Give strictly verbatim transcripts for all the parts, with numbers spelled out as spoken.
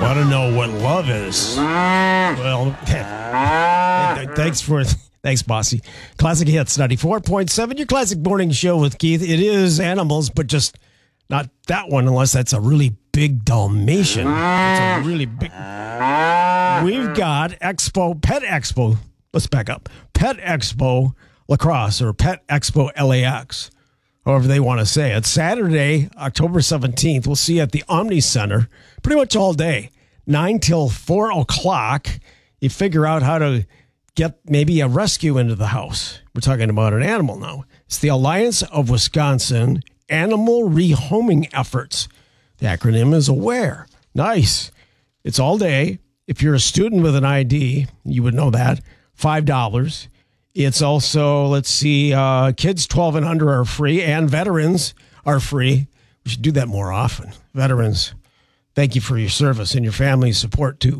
Want to know what love is? Well, thanks for thanks, Bossy. Classic Hits ninety-four point seven, your classic morning show with Keith. It is animals, but just not that one, unless that's a really big Dalmatian. It's a really big. We've got Expo, Pet Expo. Let's back up. Pet Expo La Crosse, or Pet Expo L A X, however they want to say it. Saturday, October seventeenth, we'll see you at the Omni Center pretty much all day, nine till four o'clock. You figure out how to get maybe a rescue into the house. We're talking about an animal now. It's the Alliance of Wisconsin Animal Rehoming Efforts. The acronym is AWARE. Nice. It's all day. If you're a student with an I D, you would know that, five dollars. It's also, let's see, uh, kids twelve and under are free, and veterans are free. We should do that more often. Veterans, thank you for your service and your family's support, too.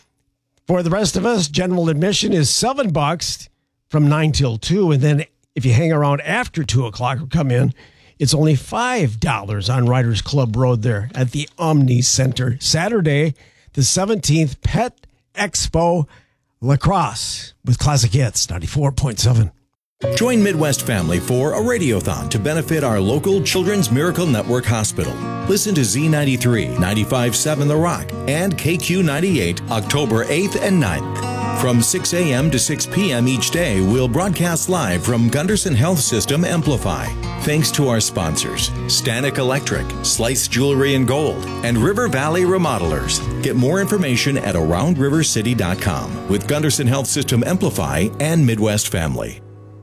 For the rest of us, general admission is seven bucks from nine till two, and then if you hang around after two o'clock or come in, it's only five dollars on Riders Club Road there at the Omni Center. Saturday, the seventeenth, Pet Expo La Crosse with Classic Hits ninety-four point seven. Join Midwest Family for a radiothon to benefit our local Children's Miracle Network Hospital. Listen to Z ninety-three, ninety-five point seven The Rock, and K Q ninety-eight, October eighth and ninth. From six a.m. to six p.m. each day, we'll broadcast live from Gunderson Health System Amplify. Thanks to our sponsors, Stanek Electric, Slice Jewelry and Gold, and River Valley Remodelers. Get more information at around river city dot com with Gunderson Health System Amplify and Midwest Family.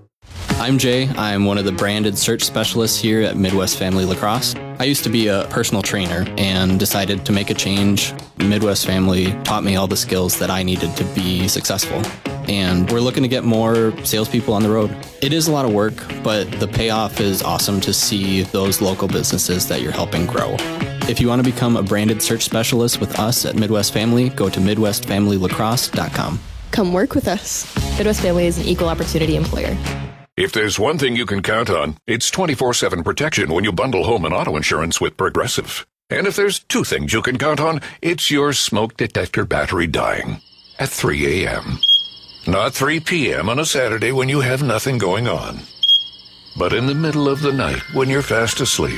I'm Jay. I'm one of the branded search specialists here at Midwest Family La Crosse. I used to be a personal trainer and decided to make a change. Midwest Family taught me all the skills that I needed to be successful. And we're looking to get more salespeople on the road. It is a lot of work, but the payoff is awesome to see those local businesses that you're helping grow. If you want to become a branded search specialist with us at Midwest Family, go to midwest family lacrosse dot com. Come work with us. Midwest Family is an equal opportunity employer. If there's one thing you can count on, it's twenty-four seven protection when you bundle home and auto insurance with Progressive. And if there's two things you can count on, it's your smoke detector battery dying at three a.m. Not three p.m. on a Saturday when you have nothing going on, but in the middle of the night when you're fast asleep.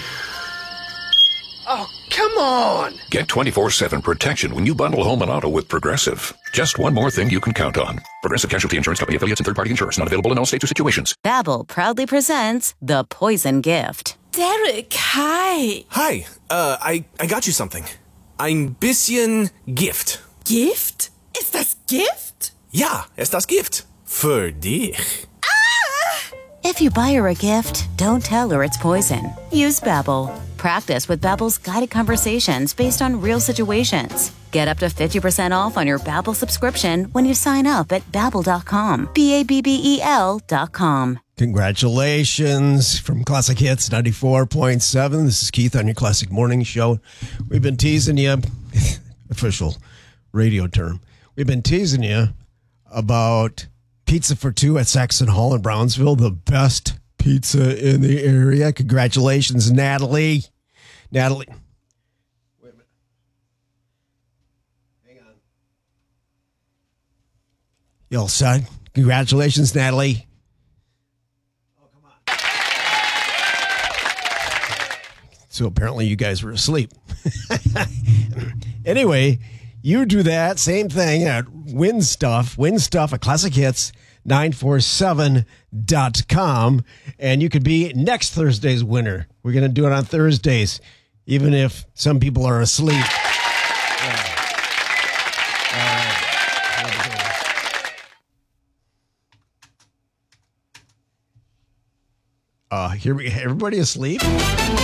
Oh, come on! Get twenty-four seven protection when you bundle home and auto with Progressive. Just one more thing you can count on. Progressive Casualty Insurance Company affiliates and third-party insurers. Not available in all states or situations. Babbel proudly presents The Poison Gift. Derek, hi. Hi. Uh, I, I got you something. Ein bisschen Gift. Gift? Ist das Gift? Ja, ist das Gift. Für dich. If you buy her a gift, don't tell her it's poison. Use Babbel. Practice with Babbel's guided conversations based on real situations. Get up to fifty percent off on your Babbel subscription when you sign up at babbel dot com. B A B B E L dot com. Congratulations from Classic Hits ninety-four point seven. This is Keith on your Classic Morning Show. We've been teasing you, official radio term, we've been teasing you about Pizza for Two at Saxon Hall in Brownsville, the best pizza in the area. Congratulations, Natalie. Natalie. Wait a minute. Hang on. You all set? Congratulations, Natalie. Oh, come on. So apparently you guys were asleep. Anyway, you do that same thing at Win Stuff, Win Stuff at Classic Hits nine four seven dot com, and you could be next Thursday's winner. We're going to do it on Thursdays, even if some people are asleep. Yeah. Uh, here we everybody asleep?